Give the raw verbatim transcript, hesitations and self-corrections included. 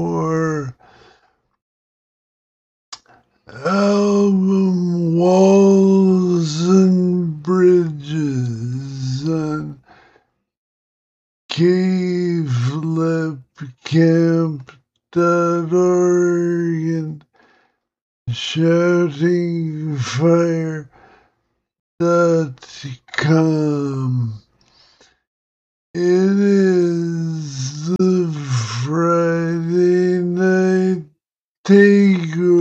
for album Walls and Bridges on cave lip camp dot org and shouting fire dot com. It is the Friday Night Takeover.